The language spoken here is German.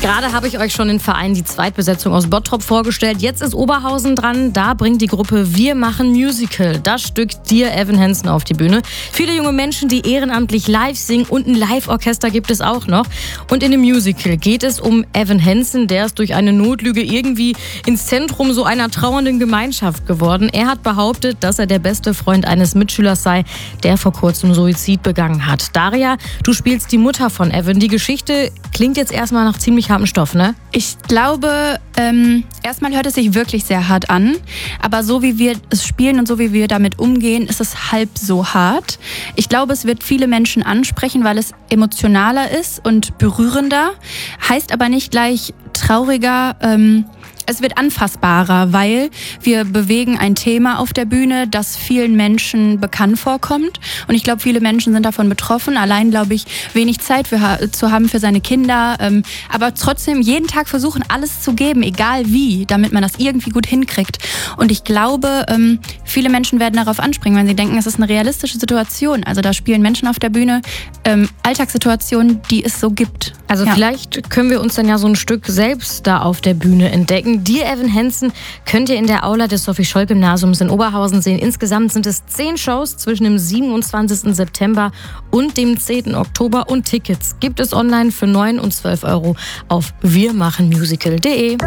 Gerade habe ich euch schon den Verein Die Zweitbesetzung aus Bottrop vorgestellt. Jetzt ist Oberhausen dran. Da bringt die Gruppe Wir machen Musical das Stück Dear Evan Hansen auf die Bühne. Viele junge Menschen, die ehrenamtlich live singen, und ein Live-Orchester gibt es auch noch. Und in dem Musical geht es um Evan Hansen. Der ist durch eine Notlüge irgendwie ins Zentrum so einer trauernden Gemeinschaft geworden. Er hat behauptet, dass er der beste Freund eines Mitschülers sei, der vor kurzem Suizid begangen hat. Daria, du spielst die Mutter von Evan. Die Geschichte klingt jetzt erstmal nach ziemlich hartem Stoff, ne? Ich glaube, erstmal hört es sich wirklich sehr hart an, aber so wie wir es spielen und so wie wir damit umgehen, ist es halb so hart. Ich glaube, es wird viele Menschen ansprechen, weil es emotionaler ist und berührender, heißt aber nicht gleich trauriger. Es wird anfassbarer, weil wir bewegen ein Thema auf der Bühne, das vielen Menschen bekannt vorkommt. Und ich glaube, viele Menschen sind davon betroffen. Allein, glaube ich, wenig Zeit zu haben für seine Kinder. Aber trotzdem jeden Tag versuchen, alles zu geben, egal wie, damit man das irgendwie gut hinkriegt. Und ich glaube, viele Menschen werden darauf anspringen, wenn sie denken, es ist eine realistische Situation. Also da spielen Menschen auf der Bühne Alltagssituationen, die es so gibt. Also vielleicht können wir uns dann ja so ein Stück selbst da auf der Bühne entdecken. Dear Evan Hansen könnt ihr in der Aula des Sophie-Scholl-Gymnasiums in Oberhausen sehen. Insgesamt sind es 10 Shows zwischen dem 27. September und dem 10. Oktober. Und Tickets gibt es online für 9 und 12 € auf wirmachenmusical.de.